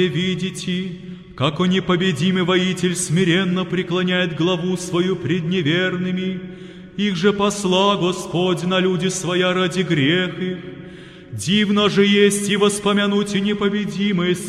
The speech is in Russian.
Видите, как он непобедимый воитель смиренно преклоняет главу свою пред неверными, их же посла Господь на люди своя ради грех их. Дивно же есть и воспомянуть непобедимое